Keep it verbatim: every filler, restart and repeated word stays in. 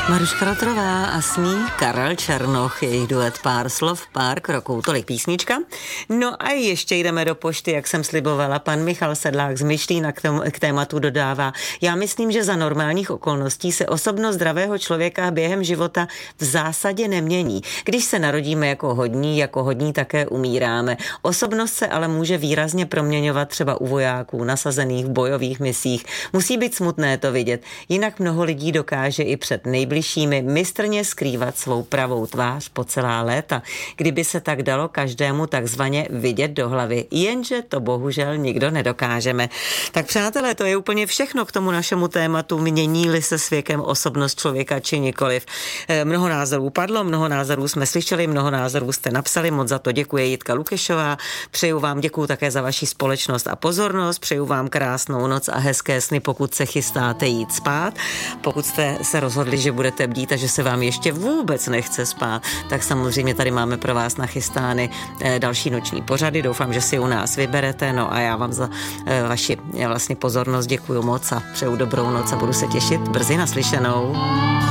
Maruška Rotrová a s ní Karel Černoch, jejich duet Pár slov, pár kroků, tolik písnička. No a ještě jdeme do pošty, jak jsem slibovala. Pan Michal Sedlák z Myšlína k, tomu, k tématu dodává: já myslím, že za normálních okolností se osobnost zdravého člověka během života v zásadě nemění. Když se narodíme jako hodní, jako hodní také umíráme. Osobnost se ale může výrazně proměňovat třeba u vojáků nasazených v bojových misích. Musí být smutné to vidět, jinak mnoho lidí dokáže i před nejbližšími mistrně skrývat svou pravou tvář po celá léta. Kdyby se tak dalo každému takzvaně vidět do hlavy, jenže to bohužel nikdo nedokážeme. Tak přátelé, to je úplně všechno k tomu našemu tématu, mění-li se s věkem osobnost člověka či nikoliv. Mnoho názorů padlo, mnoho názorů jsme slyšeli, mnoho názorů jste napsali, moc za to děkuje Jitka Lukešová. Přeju vám, děkuju také za vaši společnost a pozornost, přeju vám krásnou noc a hezké sny, pokud se chystáte jít spát. Pokud jste se rozhodli, že budete bdít a že se vám ještě vůbec nechce spát, tak samozřejmě tady máme pro vás nachystány další noční pořady. Doufám, že si u nás vyberete. No a já vám za vaši vlastně pozornost děkuju moc a přeju dobrou noc a budu se těšit brzy naslyšenou.